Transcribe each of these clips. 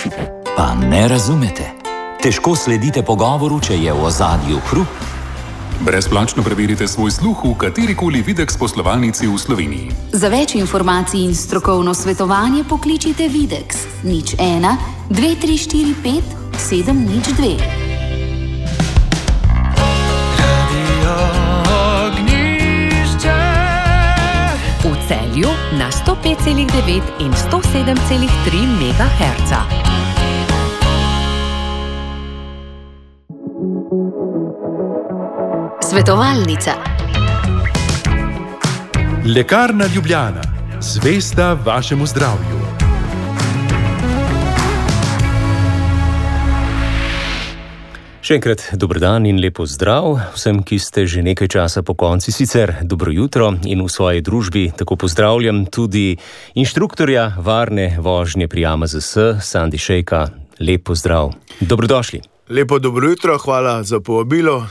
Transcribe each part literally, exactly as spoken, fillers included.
slišite, pa ne razumete. Težko sledite pogovoru, če je v ozadju hrup. Brezplačno preverite svoj sluh v katerikoli Videx poslovalnici v Sloveniji. Za več informacij in strokovno svetovanje pokličite Videx nič ena dve tri štiri pet sedem nič dve. V Celju na sto pet celih devet in sto sedem celih tri megaherca. Svetovalnica. Lekarna Ljubljana, zvesta vašemu zdravju. Še enkrat dober dan in lepo zdrav vsem, ki ste že nekaj časa po konci, sicer dobro jutro, in v svoji družbi tako pozdravljam tudi inštruktorja varne vožnje pri A M Z S, Sandi Šejka. Lepo zdrav. Dobrodošli. Lepo dobro jutro, hvala za povabilo.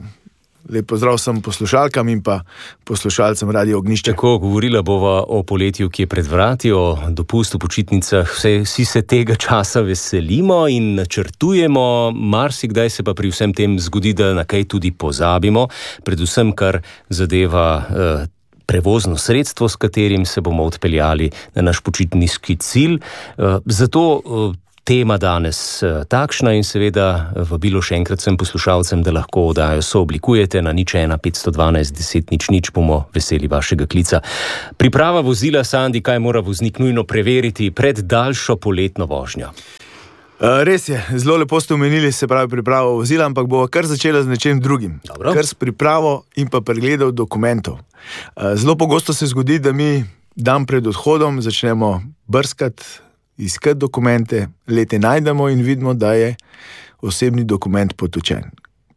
Lepo zdrav vsem poslušalkam in pa poslušalcem Radio Ognjišče. Tako, govorila bova o poletju, ki je pred vrati, o dopustu, počitnicah. Vse, vsi se tega časa veselimo in načrtujemo, marsikdaj se pa pri vsem tem zgodi, da na kaj tudi pozabimo, predvsem kar zadeva eh, prevozno sredstvo, s katerim se bomo odpeljali na naš počitniški cilj. Eh, zato eh, tema danes takšna in seveda vabilo še enkrat sem poslušalcem, da lahko oddajo sooblikujete na nič ena pet sto dvanajst deset nič nič, bomo veseli vašega klica. Priprava vozila, Sandi, kaj mora voznik nujno preveriti pred daljšo poletno vožnjo? Res je, zelo lepo ste omenili, se pravi pripravo vozila, ampak bova kar začela z nečem drugim. Dobro. Kar s pripravo in pa pregledov dokumentov. Zelo pogosto se zgodi, da mi dan pred odhodom začnemo brskati, iskati dokumente, lete najdemo in vidimo, da je osebni dokument potučen.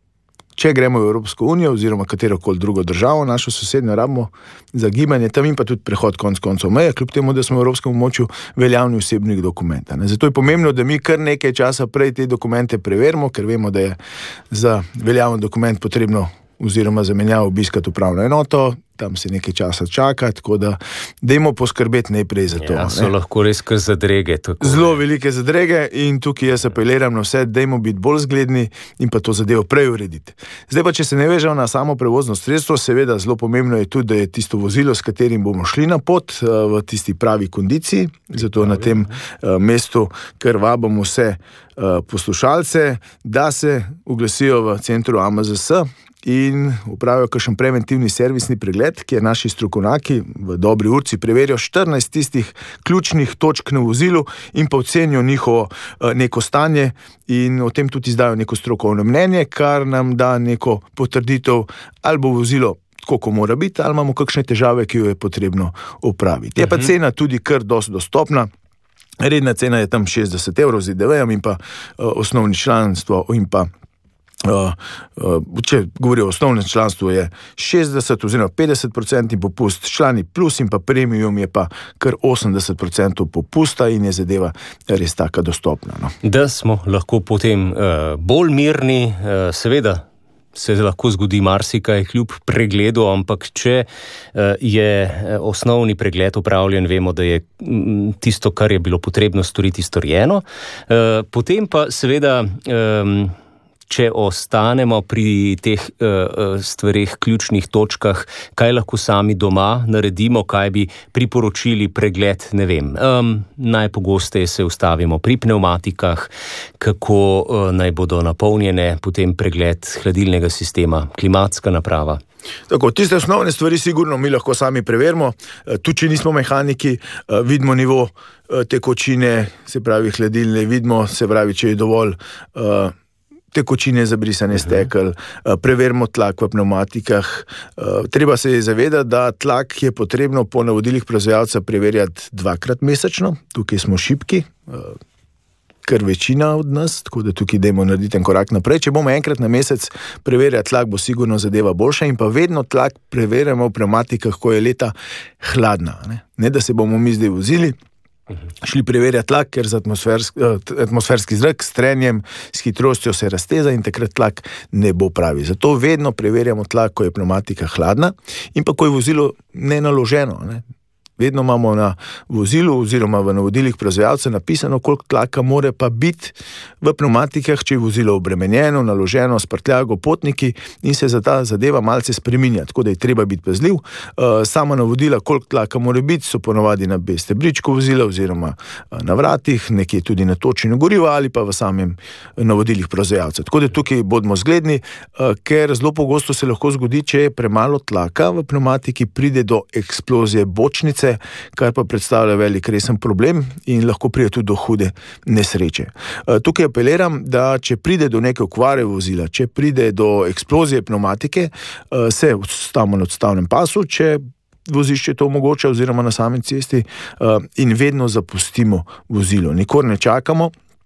Če gremo v Evropsko unijo oziroma katerokoli drugo državo, našo sosednjo, rabimo za gibanje tam in pa tudi prehod konc koncev meje, kljub temu, da smo v Evropskem območju veljavni osebnih dokumenta. Ne? Zato je pomembno, da mi kar nekaj časa prej te dokumente preverimo, ker vemo, da je za veljaven dokument potrebno oziroma zamenjavo obiskati upravno enoto, tam se nekaj časa čaka, tako da dajmo poskrbeti najprej za to. Ja, so ne? Lahko res kar zadrege. Tako, Zelo velike zadrege in tukaj jaz apeliram na vse, dajmo biti bolj zgledni in pa to zadevo prej urediti. Zdaj pa, če se ne vežemo na samo prevozno sredstvo, seveda zelo pomembno je tudi, da je tisto vozilo, s katerim bomo šli na pot, v tisti pravi kondiciji, zato na tem mestu kar vabimo vse poslušalce, da se uglasijo v centru A M Z S in upravijo kakšen preventivni servisni pregled, kjer naši strokovnjaki v dobri urci preverijo štirinajst tistih ključnih točk na vozilu in pa ocenijo njihovo neko stanje in o tem tudi izdajo neko strokovno mnenje, kar nam da neko potrditev, ali bo vozilo tako, ko mora biti, ali imamo kakšne težave, ki jo je potrebno opraviti. Je pa cena tudi kar dosti dostopna. Redna cena je tam šestdeset evrov z I D V-jem in pa uh, osnovni članstvo in pa Uh, uh, če govorijo o osnovnem članstvu, je šestdeset oziroma petdeset procentov popust, člani plus in pa premium je pa kar osemdeset procentov popusta in je zadeva res taka dostopna. No. Da smo lahko potem uh, bolj mirni, uh, seveda se lahko zgodi marsikaj kljub pregledu, ampak če uh, je osnovni pregled opravljen, vemo, da je tisto, kar je bilo potrebno storiti, storjeno. Uh, potem pa seveda um, če ostanemo pri teh uh, stvareh, ključnih točkah, kaj lahko sami doma naredimo, kaj bi priporočili pregled, ne vem. Um, najpogosteje se ustavimo pri pneumatikah, kako uh, naj bodo napolnjene, potem pregled hladilnega sistema, klimatska naprava. Tako, tiste osnovne stvari sigurno mi lahko sami preverimo, tudi če nismo mehaniki, vidimo nivo tekočine, se pravi hladilne, vidimo, se pravi, če je dovolj uh, tekočine za brisanje stekel, preverimo tlak v pneumatikah. Treba se je zavedati, da tlak je potrebno po navodilih proizvajalca preverjati dvakrat mesečno. Tukaj smo šibki, kar večina od nas, tako da tukaj dajmo narediti en korak naprej. Če bomo enkrat na mesec preverjati tlak, bo sigurno zadeva boljša in pa vedno tlak preverjamo v pneumatikah, ko je leta hladna. Ne, ne da se bomo mi zdaj vozili, šli preverjati tlak, ker z atmosferski, atmosferski zrak s trenjem, s hitrostjo se razteza in takrat tlak ne bo pravi. Zato vedno preverjamo tlak, ko je pneumatika hladna in pa ko je vozilo nenaloženo. Ne. Vedno imamo na vozilu oziroma v navodilih proizvajalca napisano, koliko tlaka more pa biti v pneumatikah, če je vozilo obremenjeno, naloženo s prtljago potniki in se za ta zadeva malce spreminja, tako da je treba biti pazljiv. Sama navodila, koliko tlaka mora biti, so ponovadi na stebričku vozila oziroma na vratih, nekje tudi na točenju goriva ali pa v samem navodilih proizvajalca. Tako da tukaj bodimo zgledni, ker zelo pogosto se lahko zgodi, če je premalo tlaka v pneumatiki, pride do eksplozije bočnice, kar pa predstavlja velik resen problem in lahko pride tudi do hude nesreče. Tukaj apeliram, da če pride do neke okvare vozila, če pride do eksplozije pneumatike, se ustavimo na odstavnem pasu, če vozišče to omogoča oziroma na sami cesti in vedno zapustimo vozilo. Nikor ne čakamo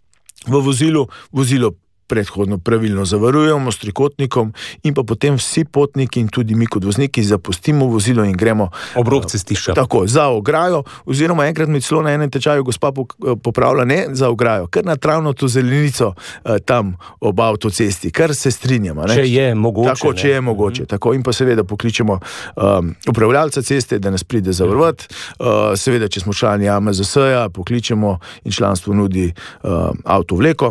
v vozilu, vozilo predhodno pravilno zavarujemo s trikotnikom in pa potem vsi potniki in tudi mi kot vozniki zapustimo vozilo in gremo ob rob cestišča. Tako, za ograjo, oziroma enkrat mi celo na enem tečaju gospa popravlja, ne za ograjo, kar na travnato zelenico tam ob avtocesti, kar se strinjamo. Ne? Če je mogoče. Tako, če je mogoče. Mm-hmm. Tako, in pa seveda pokličemo um, upravljalca ceste, da nas pride zavarovati. Uh, seveda, če smo člani A M Z S-ja, pokličemo in članstvo nudi uh, avtovleko.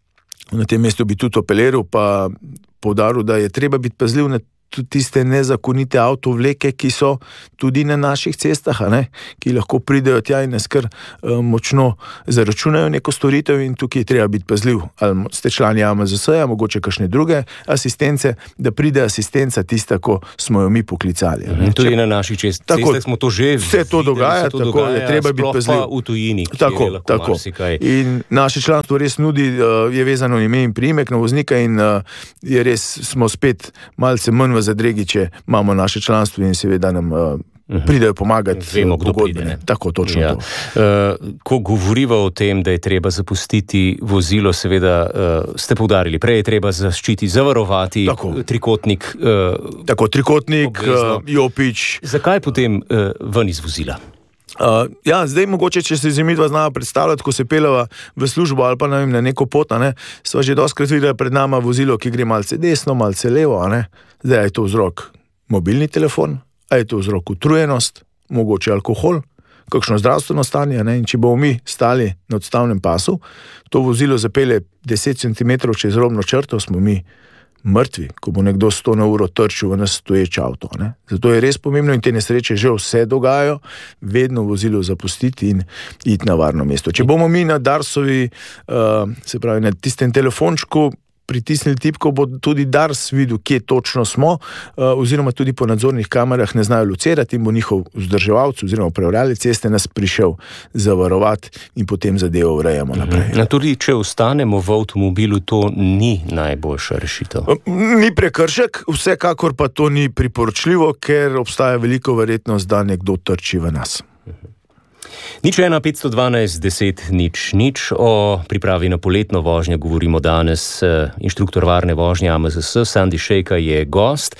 Na tem mestu bi tudi apeliral pa poudaril, da je treba biti pazljiv na tudi tiste nezakonite avtovleke, ki so tudi na naših cestah, a ne? Ki lahko pridejo tja in nas kar uh, močno zaračunajo neko storitev in tukaj je treba biti pazljiv. Ali ste člani A M Z S-ja, mogoče kakšne druge asistence, da pride asistenca tista, ko smo jo mi poklicali. Mm, tudi Če, na naših cest, cestah smo to že vse to videli, dogaja, to tako dogaja, je treba biti pazljiv. Sploh pa v tujini, tako, je lahko tako. marsikaj. In naše članstvo res nudi, uh, je vezano ime in priimek na voznika in uh, je res, smo spet malce manj v zadregi, če imamo naše članstvo in seveda nam uh, pridejo pomagati. Vemo, kdo pride. Ne? Tako, točno ja. to. Uh, ko govoriva o tem, da je treba zapustiti vozilo, seveda uh, ste poudarili, prej je treba zaščiti, zavarovati tako. trikotnik. Uh, tako, trikotnik, uh, jopič. Zakaj potem uh, ven iz vozila? Uh, ja, zdaj mogoče, če se izimidva znava predstavljati, ko se peleva v službo ali pa vem, na neko pot, ne, sva že doskrat videla pred nama vozilo, ki gre malce desno, malce levo, a ne. Zdaj je to vzrok mobilni telefon, a je to vzrok utrujenost, mogoče alkohol, kakšno zdravstveno stanje, ne, in če bomo mi stali na odstavnem pasu, to vozilo zapelje deset centimetrov čez robno črto, smo mi mrtvi, ko bo nekdo sto na uro trčil v nas stoječ avto. Ne? Zato je res pomembno in te nesreče že vse dogajajo, vedno vozilo zapustiti in iti na varno mesto. Če bomo mi na Darsovi, uh, se pravi na tistem telefončku, pritisnili tipko, bo tudi Dars videl, kje točno smo, uh, oziroma tudi po nadzornih kamerah ne znajo locirati in bo njihov vzdrževalc oziroma upravljalec ceste nas prišel zavarovati in potem zadevo urejamo naprej. Mhm. Tudi če ostanemo v avtomobilu, to ni najboljša rešitev. Ni prekršek, vsekakor pa to ni priporočljivo, ker obstaja veliko verjetnost, da nekdo trči v nas. Nič ena petsto dvanajst deset nič nič. O pripravi na poletno vožnjo govorimo danes. Inštruktor varne vožnje A M Z S, Sandi Šejka, je gost.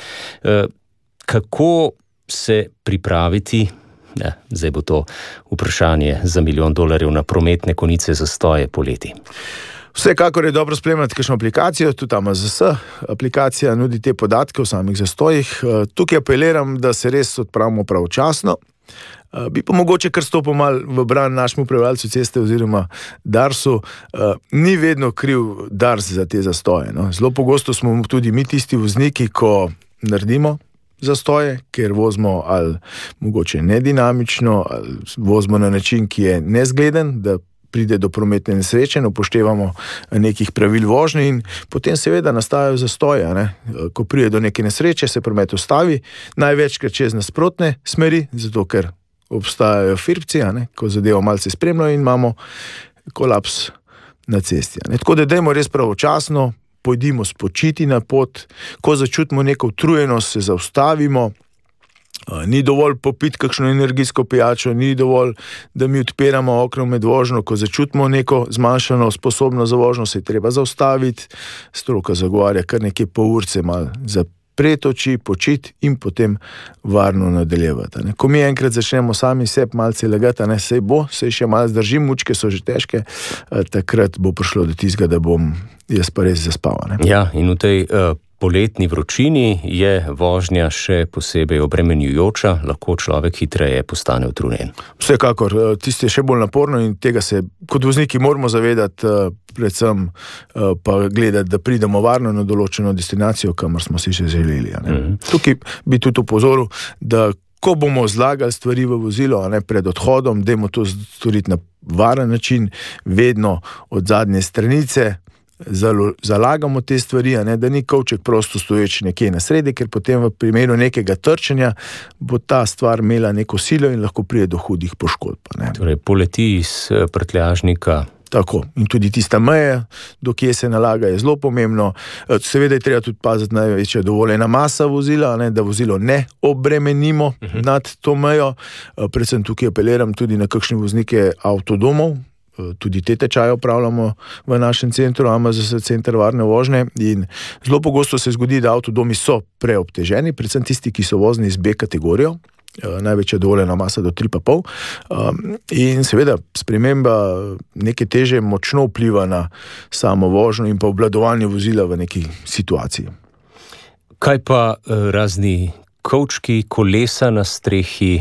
Kako se pripraviti, ne, zdaj bo to vprašanje za milijon dolarjev, na prometne konice zastoje poleti? Vsekakor je dobro spremljati kakšno aplikacijo, tudi A M Z S. Aplikacija nudi te podatke o samih zastojih. Tukaj apeliram, da se res odpravimo pravočasno. Bi pa mogoče kar stopil mal v bran našemu upravljalcu ceste oziroma Darsu. Ni vedno kriv Dars za te zastoje. No. Zelo pogosto smo tudi mi tisti vozniki, ko naredimo zastoje, ker vozimo ali mogoče nedinamično, ali vozimo na način, ki je nezgleden, da pride do prometne nesreče, ne upoštevamo nekih pravil vožnje in potem seveda nastajajo zastoje. Ne? Ko pride do neke nesreče, se promet ustavi, največkrat čez nasprotne smeri, zato ker obstajajo firpci, ne? Ko zadevo malce spremljajo in imamo kolaps na cesti. Ne? Tako da dajmo res pravočasno, pojdimo spočiti na pot, ko začutimo neko utrujenost, se zaustavimo. Ni dovolj popiti kakšno energijsko pijačo, ni dovolj, da mi odpiramo okno med vožnjo, ko začutimo neko zmanjšano sposobnost za vožnjo, se je treba zaustaviti, stroka zagovarja kar nekaj pol urce malo zapreti oči, počiti in potem varno nadaljevati. Ne. Ko mi enkrat začnemo sami sebi malce lagati, ne, sej bo, sej še malo zdržim, mučke so že težke, takrat bo prišlo do tistega, da bom jaz pa res zaspal. Ne. Ja, in v tej uh, poletni vročini je vožnja še posebej obremenjujoča, lahko človek hitreje postane utrujen. Vsekakor, tisti je še bolj naporno in tega se kot vozniki moramo zavedati, predvsem pa gledati, da pridemo varno na določeno destinacijo, kamor smo si že želeli. Mm. Tukaj bi tudi upozoril, da ko bomo zlagali stvari v vozilo, ne, pred odhodom, dajmo to storiti na varen način, vedno od zadnje stranice, zalagamo te stvari, ne, da ni kovček prosto stoječ nekje na sredi, ker potem v primeru nekega trčenja bo ta stvar imela neko silo in lahko pride do hudih poškodb. Ne. Torej, poleti iz prtljažnika. Tako, in tudi tista meja, do kje se nalaga, je zelo pomembno. Seveda je treba tudi paziti največja dovoljena masa vozila, ne, da vozilo ne obremenimo uh-huh. nad to mejo. Predvsem tukaj apeliram tudi na kakšne voznike avtodomov, tudi te tečaje opravljamo v našem centru, A M Z S, center varne vožnje, in zelo pogosto se zgodi, da avtodomi so preobteženi, predvsem tisti, ki so vozni z B kategorijo, največja dovoljena masa do tri pa pol, in seveda sprememba neke teže močno vpliva na samo vožnjo in pa obvladovanje vozila v neki situaciji. Kaj pa razni kovčki, kolesa na strehi,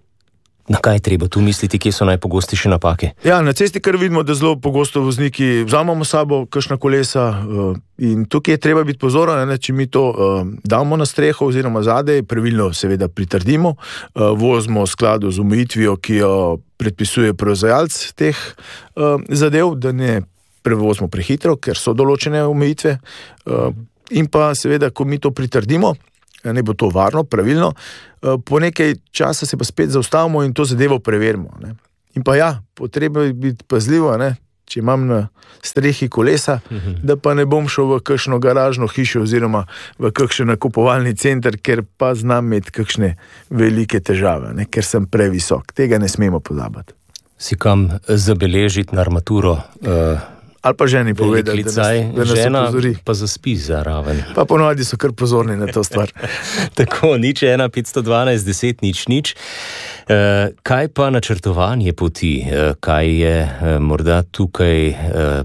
na kaj treba tu misliti, kje so najpogostejše napake? Ja, na cesti kar vidimo, da zelo pogosto vozniki vzamemo sabo kakšna kolesa in tukaj je treba biti pozoren, ne, če mi to uh, damo na streho oziroma zadej, pravilno seveda pritrdimo, uh, vozimo v skladu z omejitvijo, ki jo predpisuje proizvajalec teh uh, zadev, da ne prevozimo prehitro, ker so določene omejitve, uh, in pa seveda, ko mi to pritrdimo, ne bo to varno, pravilno, po nekaj časa se pa spet zaustavimo in to zadevo preverimo. Ne. In pa ja, potrebno je biti pazljivo, ne, če imam na strehi kolesa, uh-huh. da pa ne bom šel v kakšno garažno hišo oziroma v kakšen nakupovalni center, ker pa znam imeti kakšne velike težave, ne, ker sem previsok. Tega ne smemo pozabiti. Si kam zabeležiti na armaturo? Uh... Ali pa ženi povedati, da nas, da nas žena opozori. Pa zaspi zaraven. Pa ponovadi so kar pozorni na to stvar. Tako, nič ena, petsto dvanajst, deset, nič, nič. E, kaj pa načrtovanje poti? E, kaj je e, morda tukaj e,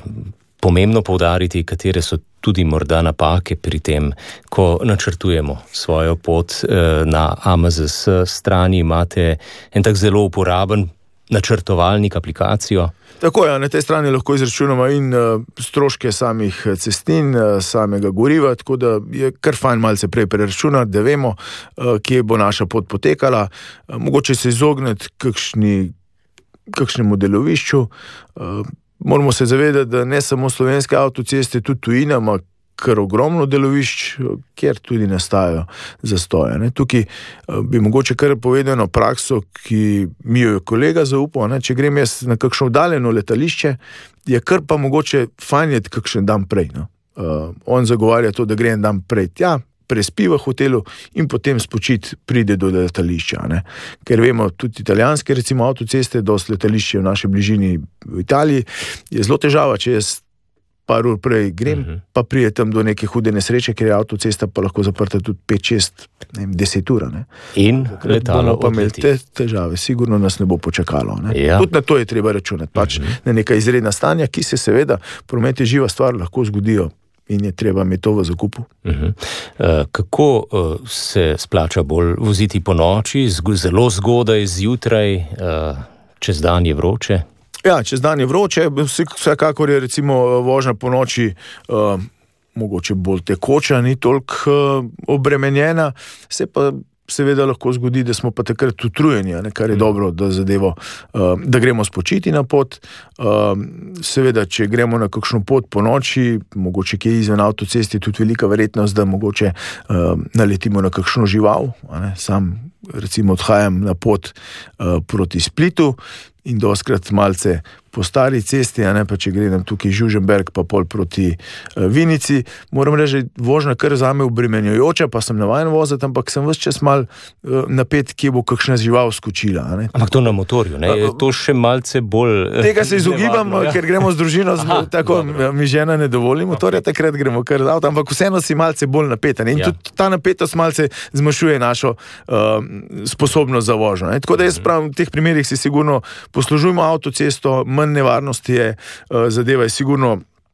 pomembno poudariti, katere so tudi morda napake pri tem, ko načrtujemo svojo pot e, na A M Z S strani? Imate en tak zelo uporaben načrtovalnik, aplikacijo? Tako je, na tej strani lahko izračunamo in uh, stroške samih cestin, uh, samega goriva, tako da je kar fajn malce prej preračunati, da vemo, uh, kje bo naša pot potekala. Uh, mogoče se izogniti kakšni, kakšnemu delovišču. Uh, moramo se zavedati, da ne samo slovenske avtoceste, tudi tujina ima kar ogromno delovišč, kjer tudi nastajajo zastoje. Ne. Tukaj bi mogoče kar povedano prakso, ki mi jo je kolega zaupal, ne. Če grem jaz na kakšno oddaljeno letališče, je kar pa mogoče fajn je kakšen dan prej. No. Uh, on zagovarja to, da gre en dan prej tja, prespi v hotelu in potem spočit pride do letališča. Ne. Ker vemo, tudi italijanske recimo avtoceste, dosti letališče v naši bližini v Italiji, je zelo težava, če jaz par ur prej grem, uh-huh. pa prije tam do neke hude nesreče, ker je avtocesta pa lahko zaprta tudi pet, šest, deset ura. Ne. In letalo pa imeli te težave, sigurno nas ne bo počakalo. Ne. Ja. Tudi na to je treba računati, pač uh-huh. na neka izredna stanja, ki se seveda, promet je živa stvar, lahko zgodijo in je treba imeti to v zakupu. Uh-huh. Uh, kako uh, se splača bolj voziti po noči, zelo zgodaj, zjutraj, uh, čez dan je vroče? Ja, čez dan je vroče, vsekakor je recimo vožnja po noči uh, mogoče bolj tekoča, ni toliko uh, obremenjena, se pa seveda lahko zgodi, da smo pa takrat utrujeni, ne, kar je dobro, da zadevo, uh, da gremo spočiti na pot. Uh, seveda, če gremo na kakšno pot po noči, mogoče kje izven avtocesti, tudi velika verjetnost, da mogoče uh, naletimo na kakšno žival, ne. Sam recimo odhajam na pot uh, proti Splitu in doskrat malce po stari cesti, a ne pa če gledam tukaj Žuženberg pa pol proti uh, Vinici, moram reči, vožnja kar zame obremenjujoča, pa sem navajen voziti, ampak sem ves čas mal uh, napet, kje bo kakšna žival skočila. A ne. Ampak to na motorju, ne? Je to še malce bolj... Tega se izogibam, ja. Ker gremo z družino, Aha, tako dobro. Mi žena ne dovoli motorja, okay. Takrat gremo kar z avto, ampak vseeno si malce bolj napeta. Ne? In ja. Tudi ta napetost malce zmanjšuje našo uh, sposobnost za vožnjo. Ne? Tako da jaz pravim, v teh primerih si sigurno poslužujemo avtocesto, manj nevarnosti je, uh, zadeva je sigurno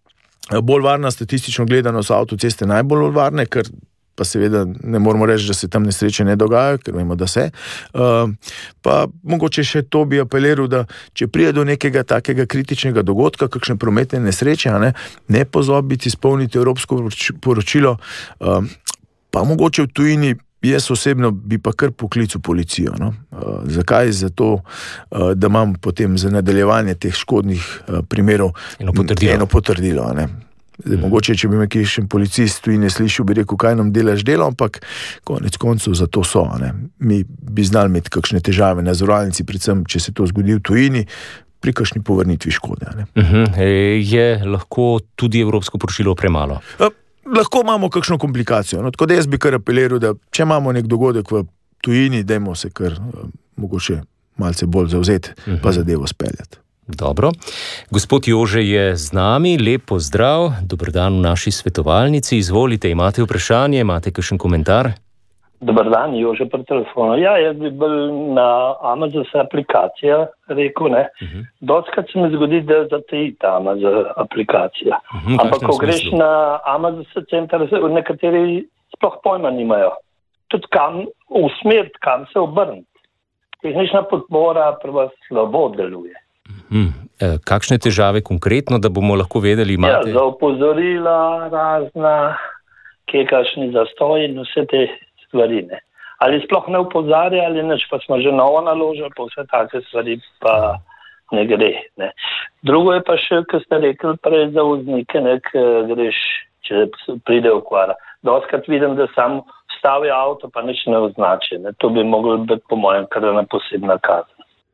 bolj varna, statistično gledano so avtoceste najbolj varne, ker pa seveda ne moramo reči, da se tam nesreče ne dogajajo, ker vemo, da se. Uh, pa mogoče še to bi apeliral, da če pride do nekega takega kritičnega dogodka, kakšne prometne nesreče, ne, ne pozabiti izpolniti evropsko poročilo, uh, pa mogoče v tujini, jaz osebno bi pa kar poklical policijo. No? Uh, zakaj? Zato, uh, da imam potem za nadaljevanje teh škodnih uh, primerov eno potrdilo. Eno potrdilo ne? Zdaj, mm. Mogoče, če bi me kakšen policist tu in ne slišal, bi rekel, kaj nam delaš delo, ampak konec koncev za to so. Ne? Mi bi znali imeti kakšne težave na zavarovalnici, predvsem, če se to zgodi v tujini, pri kakšni povrnitvi škode. Ne? Uh-huh. Je lahko tudi evropsko poročilo premalo? A, lahko imamo kakšno komplikacijo. No, tako da jaz bi kar apeliral, da če imamo nek dogodek v tujini, dajmo se kar mogoče malce bolj zavzeti, uh-huh. pa zadevo speljati. Dobro. Gospod Jože je z nami, lep pozdrav, dober dan v naši svetovalnici, izvolite, imate vprašanje, imate kakšen komentar? Dober dan, Jože pri telefonu. Ja, jaz bi bil na Amazon aplikacija, rekel, ne. Uh-huh. Dostkrat se mi zgodi, da zateji ta Amazon aplikacija. Uh-huh, ampak ko greš na Amazon center, nekateri sploh pojma nimajo. Tudi kam, v smer, kam se obrniti. Tehnična podpora prva slabo deluje. Hmm. Kakšne težave konkretno, da bomo lahko vedeli, imate? Ja, za opozorila razna, kje kakšni zastoj in vse te stvari, ne. Ali sploh ne opozarja, ali neč, pa smo že novo naložili, pa vse take stvari pa ne gre, ne. Drugo je pa še, ko ste rekli prej za voznike, ne, greš, če pride okvara. Doskrat vidim, da sam stavi avto, pa nič ne označi, ne. To bi moglo biti po mojem kar ena posebna kazen.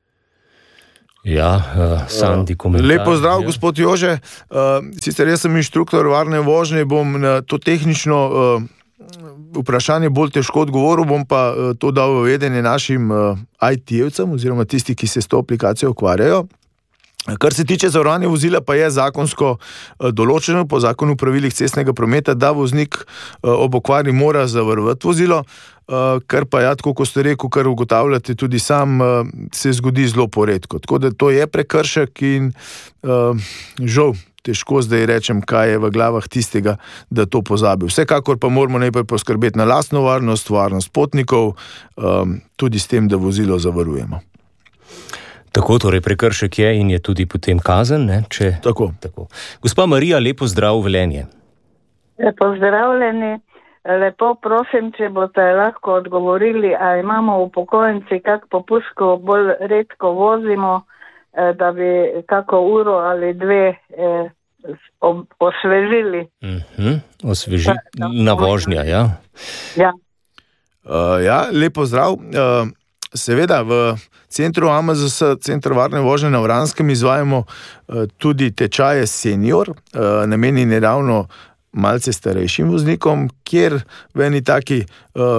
Ja, uh, Sandi komentar. Lep pozdrav, ja. Gospod Jože. Uh, sicer jaz sem inštruktor varne vožnje, bom na to tehnično uh, vprašanje bolj težko odgovoril, bom pa uh, to dal v vedenje našim uh, I T-evcem oziroma tisti, ki se s to aplikacijo ukvarjajo. Kar se tiče zavarovanja vozila, pa je zakonsko uh, določeno po zakonu o pravilih cestnega prometa, da voznik uh, ob okvari mora zavarovati vozilo, uh, kar pa ja, tako kot ste rekel, kar ugotavljate tudi sam, uh, se zgodi zelo poredko. Tako da to je prekršek in uh, žal, težko zdaj rečem, kaj je v glavah tistega, da to pozabi. Vsekakor pa moramo najprej poskrbeti na lastno varnost, varnost potnikov, um, tudi s tem, da vozilo zavarujemo. Tako, torej prekršek je in je tudi potem kazen, ne? Če... Tako. Tako. Gospa Marija, lepo zdrav v Velenje. Pozdravljeni. Lepo prosim, če boste lahko odgovorili, a imamo upokojenci kak popust, ko bolj redko vozimo, da bi kako uro ali dve eh, osvežili. Uh-huh. Osvežilna vožnja, ja. Ja. Uh, ja, lepo zdrav. Uh, seveda v centru A M Z S, Centru varne vožnje na Vranskem, izvajamo uh, tudi tečaje senior, uh, namenjeni ravno malce starejšim voznikom, kjer v eni taki uh,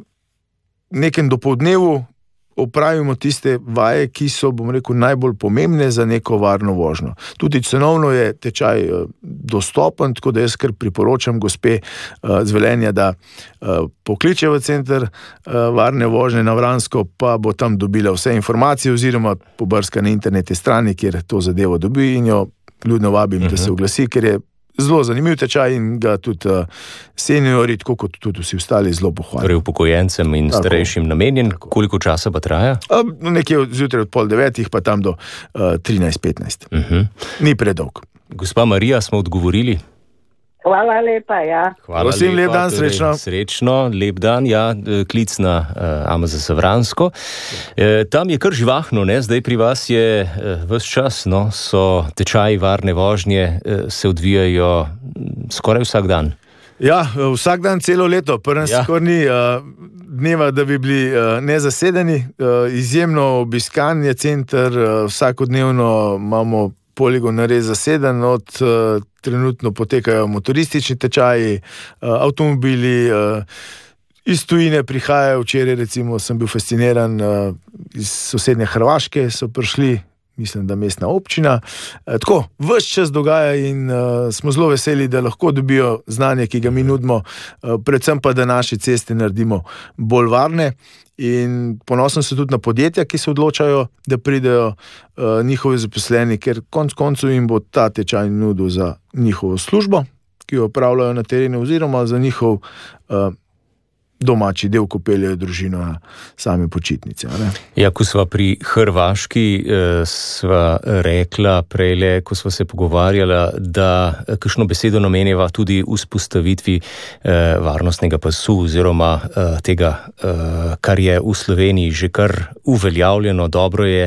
nekem dopoldnevu opravimo tiste vaje, ki so, bom rekel, najbolj pomembne za neko varno vožnjo. Tudi cenovno je tečaj uh, dostopen, tako da jaz kar priporočam gospe uh, z Velenja, da uh, pokliče v center uh, varne vožnje na Vransko, pa bo tam dobila vse informacije oziroma pobrska na internetni strani, kjer to zadevo dobi in jo ljudno vabim, uh-huh. da se oglasi, ker je zelo zanimiv tečaj in ga tudi uh, seniori, tako kot tudi vsi ostali, zelo pohvalijo. Torej upokojencem in tako, starejšim namenjen. Tako. Koliko časa pa traja? Uh, nekje zjutraj od pol devetih, pa tam do uh, trinajst petnajst. Uh-huh. Ni predolg. Gospa Marija, smo odgovorili? Hvala lepa, ja. Hvala Prosim, lepa, lep dan, torej, srečno. Srečno, lep dan, ja, klic na uh, A M Z S Vransko. E, tam je kar živahno, ne, zdaj pri vas je uh, ves čas, no, so tečaji varne vožnje, uh, se odvijajo skoraj vsak dan. Ja, vsak dan, celo leto, prvem ja. Skor ni uh, dneva, da bi bili uh, nezasedeni, uh, izjemno obiskan je center, uh, vsakodnevno imamo poligon res zaseden, od uh, trenutno potekajo motoristični tečaji, uh, avtomobili, uh, iz tujine prihajajo, včeraj recimo sem bil fasciniran, uh, iz sosednje Hrvaške so prišli mislim, da mestna občina. E, tako, ves čas dogaja in uh, smo zelo veseli, da lahko dobijo znanje, ki ga mi nudimo, uh, predvsem pa, da naše ceste naredimo bolj varne. In ponosen se tudi na podjetja, ki se odločajo, da pridejo uh, njihovi zaposleni, ker konc koncev jim bo ta tečaj nudil za njihovo službo, ki jo opravljajo na terenu, oziroma za njihov uh, domači del, ko peljejo družino na same počitnice. Ne? Ja, ko sva pri Hrvaški, eh, sva rekla prejle, ko sva se pogovarjala, da kakšno besedo namenjava tudi vzpostavitvi eh, varnostnega pasu oziroma eh, tega, eh, kar je v Sloveniji že kar uveljavljeno. Dobro je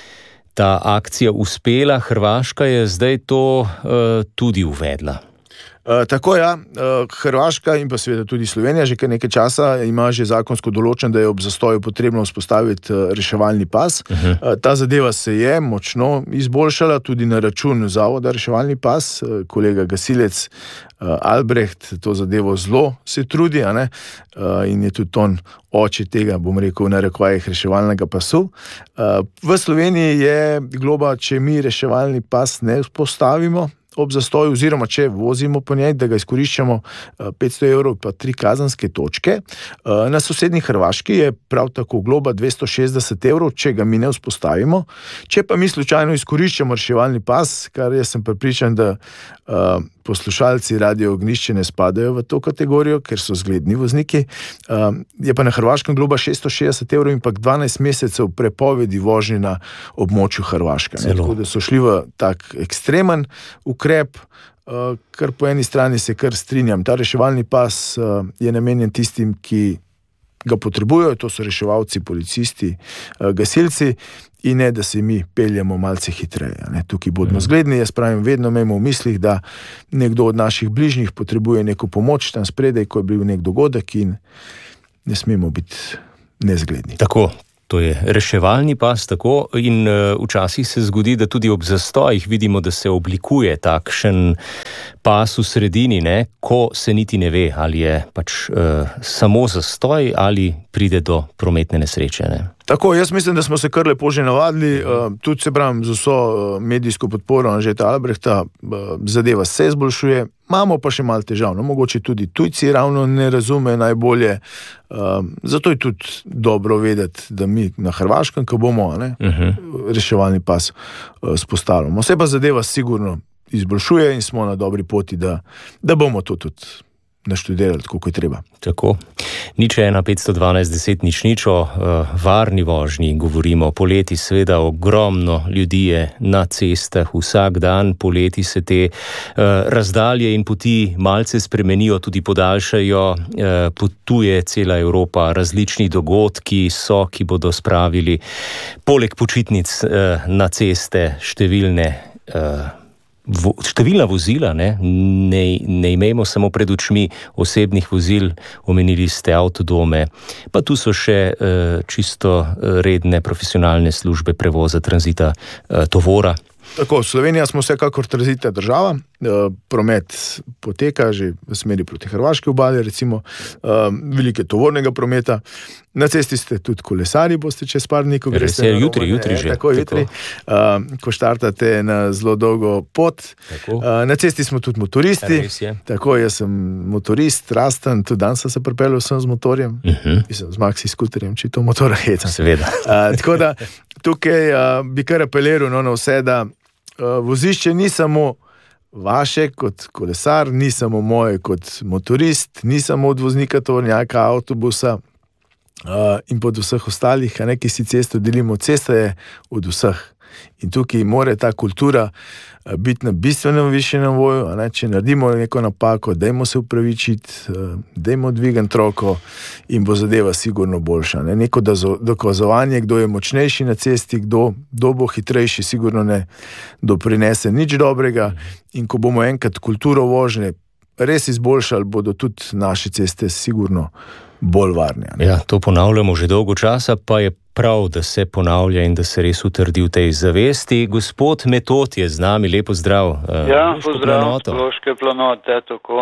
ta akcija uspela, Hrvaška je zdaj to eh, tudi uvedla. Uh, tako ja, uh, Hrvaška in pa seveda tudi Slovenija že kar nekaj časa ima že zakonsko določen, da je ob zastoju potrebno vzpostaviti uh, reševalni pas. Uh-huh. Uh, ta zadeva se je močno izboljšala tudi na račun zavoda reševalni pas. Uh, kolega gasilec uh, Albrecht to zadevo zelo se trudi, a ne? Uh, in je tudi on oče tega, bom rekel, v narekovajih reševalnega pasu. Uh, v Sloveniji je globa, če mi reševalni pas ne vzpostavimo ob zastoju, oziroma če vozimo po njej, da ga izkoriščamo, petsto evrov pa tri kazenske točke. Na sosednji Hrvaški je prav tako globa dvesto šestdeset evrov, če ga mi ne vzpostavimo. Če pa mi slučajno izkoriščamo reševalni pas, kar jaz sem prepričan, da uh, poslušalci Radio Ognjišče ne spadajo v to kategorijo, ker so zgledni vozniki, uh, je pa na Hrvaškem globa šeststo šestdeset evrov in pa dvanajst mesecev prepovedi vožnje na območju Hrvaške. Tako da so šli v tak ekstremen ukrep, uh, kar po eni strani se kar strinjam. Ta reševalni pas uh, je namenjen tistim, ki ga potrebujejo, to so reševalci, policisti, uh, gasilci, in ne, da se mi peljemo malce hitreje. Ne. Tukaj bodimo zgledni, jaz pravim, vedno imamo v mislih, da nekdo od naših bližnjih potrebuje neko pomoč tam spredaj, ko je bil nek dogodek, in ne smemo biti nezgledni. Tako. To je reševalni pas, tako, in uh, včasih se zgodi, da tudi ob zastojih vidimo, da se oblikuje takšen pas v sredini, ne, ko se niti ne ve, ali je pač uh, samo zastoj ali pride do prometne nesreče. Ne. Tako, jaz mislim, da smo se kar lepo že navadili, uh, tudi se pravim, z vso uh, medijsko podporo Anžeta Albrehta, uh, zadeva se izboljšuje, imamo pa še malo težav, no, mogoče tudi tujci ravno ne razume najbolje, uh, zato je tudi dobro vedeti, da mi na Hrvaškem, ko bomo ne, uh-huh. reševalni pas uh, spostavljamo. Vse pa zadeva sigurno izboljšuje in smo na dobri poti, da, da bomo to tudi naštudirali, tako kot je treba. Tako. Nič ena, petsto dvanajst, deset, nič nič o uh, varni vožnji govorimo. Poleti seveda ogromno ljudi je na cestah vsak dan, poleti se te uh, razdalje in poti malce spremenijo, tudi podaljšajo, uh, potuje cela Evropa, različni dogodki so, ki bodo spravili poleg počitnic uh, na ceste številne uh, Vo, številna vozila, ne? Ne, ne imejmo samo pred očmi osebnih vozil, omenili ste avtodome, pa tu so še uh, čisto redne profesionalne službe prevoza, tranzita, uh, tovora. Tako, Slovenija smo vsekakor tranzitna država, promet poteka že v smeri proti Hrvaški obali, recimo velike tovornega prometa. Na cesti ste tudi kolesari, boste čez par dni, ko greste na jutri, Roma, jutri že. Tako, jutri, tako. Ko štartate na zelo dolgo pot. Tako. Na cesti smo tudi motoristi. Tako, jaz sem motorist, rasten, tudi danes sem se pripeljal sem z motorjem, uh-huh. Mislim, z maxi skuterjem, če to motora hecam. Seveda. Tako da tukaj bi kar apeliral no, na vse, da vozišče ni samo vaše kot kolesar, ni samo moje kot motorist, ni samo od voznika tovornjaka, avtobusa uh, in pod vseh ostalih, a ne, ki si cesto delimo. Cesta je od vseh. In tukaj mora ta kultura biti na bistvenem višjem nivoju, a ne, če naredimo neko napako, dajmo se upravičiti, dajmo dvigati roko in bo zadeva sigurno boljša. Ne. Neko dokazovanje, kdo je močnejši na cesti, kdo, kdo bo hitrejši, sigurno ne doprinese nič dobrega, in ko bomo enkrat kulturo vožnje res izboljšali, bodo tudi naše ceste sigurno bolj varne. Ja, to ponavljamo že dolgo časa, pa je prav, da se ponavlja in da se res utrdi v tej zavesti. Gospod Metod je z nami, lepo zdrav. Ja, pozdrav, Loške planote, tako.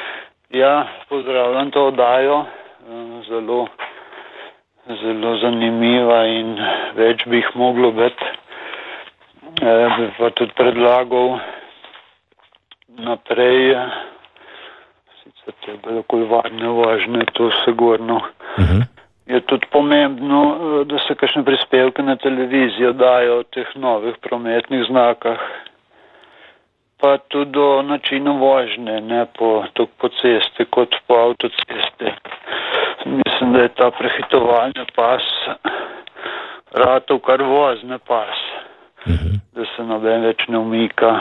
Ja, pozdravljam to oddajo, zelo, zelo zanimiva in več bi jih moglo biti. bi pa tudi predlagal naprej, sicer te okoljevarne vožnje, to sigurno. Uh-huh. Je tudi pomembno, da se kakšne prispevke na televizijo dajo o teh novih prometnih znakah, pa tudi o načinu vožnje, ne po, po cesti kot po avtocesti. Mislim, da je ta prehitovalni pas ratov kar vozne pas, uh-huh. da se noben več ne umika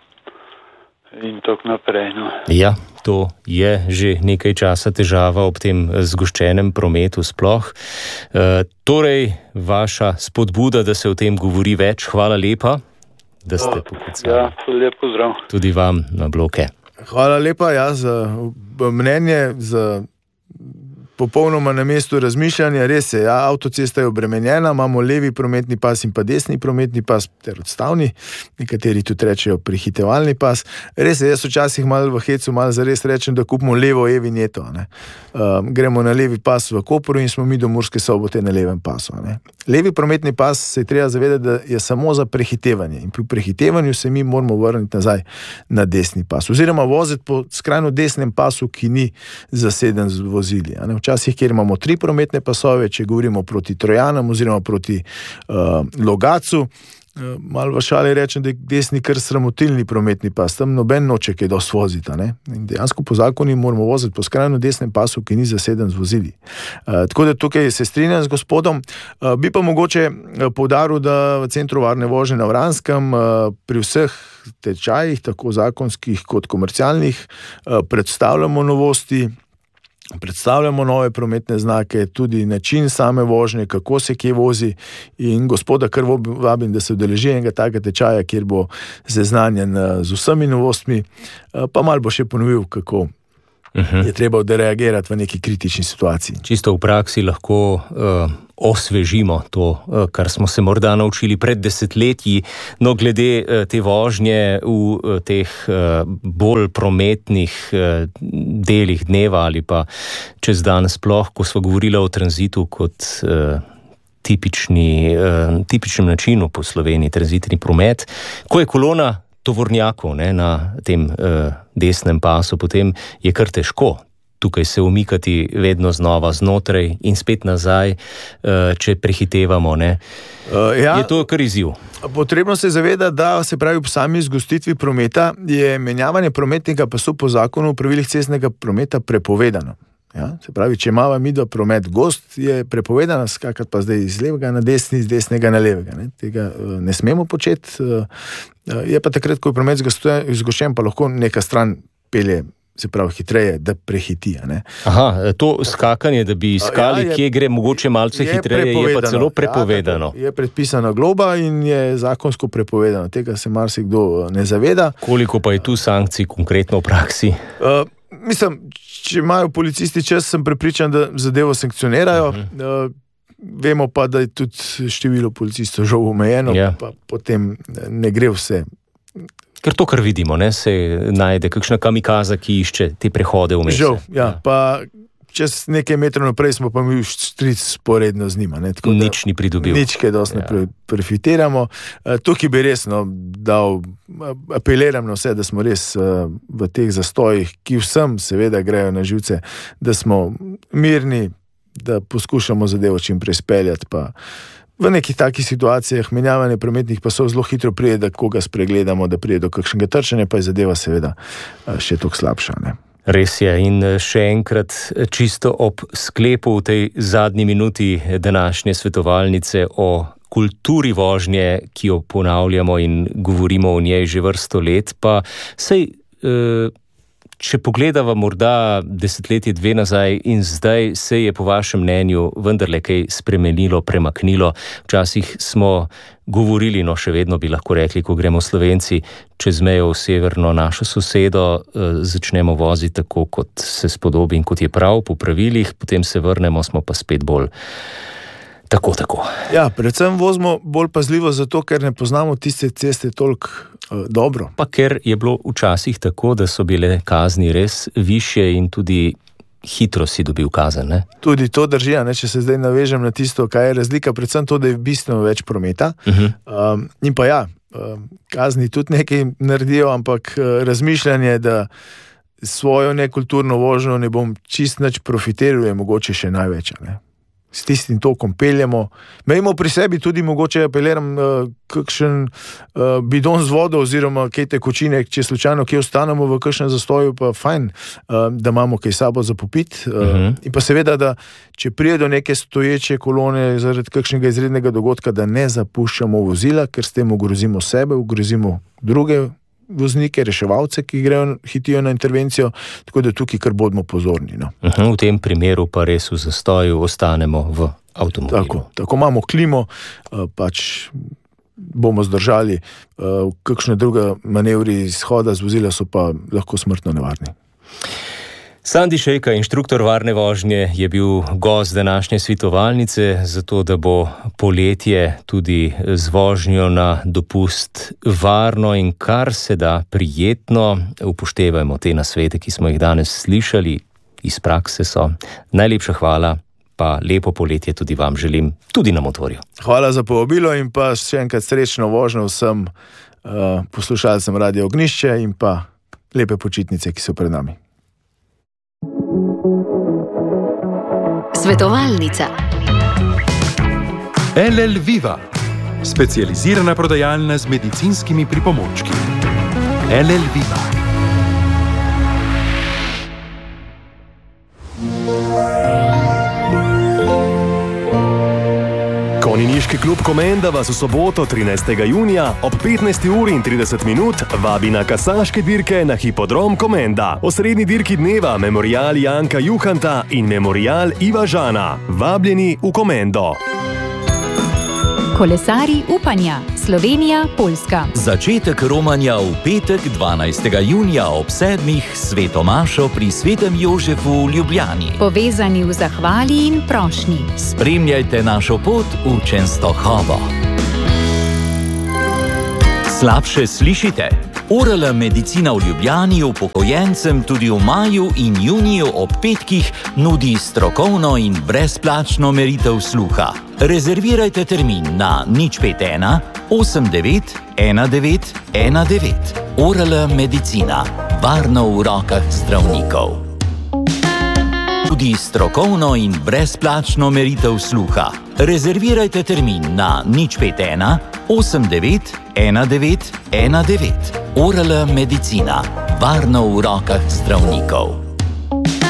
in tako naprej. No. Ja, to je že nekaj časa težava ob tem zgoščenem prometu sploh. E, torej, vaša spodbuda, da se o tem govori več, hvala lepa, da ste poklicali. Ja, lep pozdrav. Tudi vam na bloke. Hvala lepa, ja, za mnenje, za popolnoma na mestu razmišljanja. Res je, ja, avtocesta je obremenjena, imamo levi prometni pas in pa desni prometni pas ter odstavni, nekateri tudi rečejo prehitevalni pas. Res je, jaz včasih malo v hecu, malo zares rečem, da kupimo levo e-vinjeto. Uh, gremo na levi pas v Kopru in smo mi do Murske Sobote na levem pasu. Ne? Levi prometni pas se je treba zavedati, da je samo za prehitevanje in pri prehitevanju se mi moramo vrniti nazaj na desni pas. Oziroma voziti po skrajno desnem pasu, ki ni zaseden z vozili. Včasih, kjer imamo tri prometne pasove, če govorimo proti Trojanam oziroma proti uh, Logatcu, uh, malo v šali rečem, da je desni kar sramotilni prometni pas, tam noben noče kaj dosti vozita. Ne? In dejansko po zakoni moramo voziti po skrajno desnem pasu, ki ni zaseden z vozili. Uh, tako da tukaj se strinjam z gospodom. Uh, bi pa mogoče uh, poudaril, da v Centru varne vožnje na Vranskem uh, pri vseh tečajih, tako zakonskih kot komercialnih, uh, predstavljamo novosti, predstavljamo nove prometne znake, tudi način same vožnje, kako se kje vozi in gospoda kar vabim, da se udeleži enega takega tečaja, kjer bo seznanjen z vsemi novostmi, pa malo bo še ponovil, kako uh-huh. je treba odreagirati v neki kritični situaciji. Čisto v praksi lahko uh, osvežimo to, uh, kar smo se morda naučili pred desetletji, no glede uh, te vožnje v uh, teh uh, bolj prometnih uh, delih dneva ali pa čez dan sploh, ko smo govorili o tranzitu kot uh, tipični, uh, tipičnem načinu po Sloveniji, tranzitni promet, ko je kolona tovornjakov ne, na tem uh, desnem pasu, potem je kar težko tukaj se umikati vedno znova znotraj in spet nazaj, uh, če prehitevamo. Ne. Uh, ja, je to kar izziv? Potrebno se zaveda, da se pravi v sami zgostitvi prometa je menjavanje prometnega pasu po zakonu o pravilih cestnega prometa prepovedano. Ja, se pravi, če imava midva promet gost, je prepovedano skakati pa zdaj iz levega na desni, iz desnega na levega. Ne. Tega uh, ne smemo početi. Uh, je pa takrat, ko je promet zgoščen, pa lahko neka stran pelje, se pravi hitreje, da prehiti. Ne. Aha, to skakanje, da bi iskali, ja, je, kje gre mogoče malce je hitreje, je pa celo prepovedano. Ja, je predpisana globa in je zakonsko prepovedano. Tega se marsikdo ne zaveda. Koliko pa je tu sankcij konkretno v praksi? Uh, mislim, če imajo policisti čas, sem prepričan, da zadevo sankcionirajo. Uh-huh. Uh, vemo pa, da je tudi število policistov žal omejeno, ja. Pa potem ne gre vse. Ker to, kar vidimo, ne, se najde kakšna kamikaza, ki išče te prehode vmes. Žal, ja, ja. Pa čez nekaj metrov naprej smo pa mi štric sporedno z njima. Ne, tako nič ni pridobil. Nič, kaj dosti ja. ne profitiramo. Tukaj bi res no, dal, apeliram na vse, da smo res v teh zastojih, ki vsem seveda grejo na živce, da smo mirni, da poskušamo zadevo čim prej speljati, pa v nekih takih situacijah menjavanje prometnih pasov zelo hitro pride, da koga spregledamo, da pride do kakšnega trčanja, pa je zadeva seveda še toliko slabša. Ne? Res je in še enkrat čisto ob sklepu v tej zadnji minuti današnje svetovalnice o kulturi vožnje, ki jo ponavljamo in govorimo o njej že vrsto let, pa sej eh, če pogledava morda desetletje dve nazaj in zdaj se je po vašem mnenju vendarle kaj spremenilo, premaknilo. Včasih smo govorili, no še vedno bi lahko rekli, ko gremo Slovenci čez mejo v severno našo sosedo, eh, začnemo voziti tako, kot se spodobi in kot je prav po pravilih, potem se vrnemo, smo pa spet bolj tako, tako. Ja, predvsem vozimo bolj pazljivo zato, ker ne poznamo tiste ceste toliko uh, dobro. Pa ker je bilo včasih tako, da so bile kazni res višje in tudi hitro si dobil kazen, ne? Tudi to drži, ne? Če se zdaj navežem na tisto, kaj je razlika, predvsem to, da je bistveno več prometa. Uh-huh. Um, in pa ja, kazni tudi nekaj naredijo, ampak razmišljanje, da svojo nekulturno vožnjo ne bom čist nič profitiral, je mogoče še največ. Ne? S tistim tokom peljemo. Mejmo pri sebi tudi mogoče apeliram uh, kakšen uh, bidon z vodo oziroma kaj tekočine, če slučajno kje ostanemo v kakšnem zastoju, pa fajn, uh, da imamo kaj sabo za popit. Uh, uh-huh. In pa seveda, da če prije do neke stoječe kolone zaradi kakšnega izrednega dogodka, da ne zapuščamo vozila, ker s tem ogrozimo sebe, ogrozimo druge voznike, reševalce, ki grejo, hitijo na intervencijo, tako da tukaj kar bodimo pozorni. No. Uh-huh, v tem primeru pa res v zastoju ostanemo v avtomobilu. Tako, tako imamo klimo, pač bomo zdržali, kakšne druge manevri izhoda z vozila so pa lahko smrtno nevarni. Sandi Šejka, inštruktor varne vožnje, je bil gost današnje svetovalnice, zato da bo poletje tudi z vožnjo na dopust varno in kar se da prijetno. Upoštevajmo te nasvete, ki smo jih danes slišali, iz prakse so. Najlepša hvala, pa lepo poletje tudi vam želim, tudi na motorju. Hvala za povabilo in pa še enkrat srečno vožnjo vsem uh, poslušalcem Radio Ognjišče in pa lepe počitnice, ki so pred nami. Svetovalnica. L L Viva, specializirana prodajalna z medicinskimi pripomočki. L L Viva. Konjeniški klub Komenda vas v soboto trinajstega junija ob petnajsti uri in trideset minut vabi na kasaške dirke na hipodrom Komenda. Osrednji dirki dneva Memorial Janka Juhanta in Memorial Iva Žana. Vabljeni v Komendo. Kolesari upanja, Slovenija, Poljska. Začetek romanja v petek dvanajstega junija ob sedmih sveto mašo pri svetem Jožefu v Ljubljani. Povezani v zahvali in prošnji. Spremljajte našo pot v Čenstohovo. Slabše slišite? O R L medicina v Ljubljani upokojencem tudi v maju in juniju ob petkih nudi strokovno in brezplačno meritev sluha. Rezervirajte termin na nič pet ena osem devet ena devet ena devet. O R L medicina. Varno v rokah zdravnikov. Tudi strokovno in brezplačno meritev sluha. Rezervirajte termin na nič pet ena osem devet ena devet ena devet. O R L medicina. Varno v rokah zdravnikov.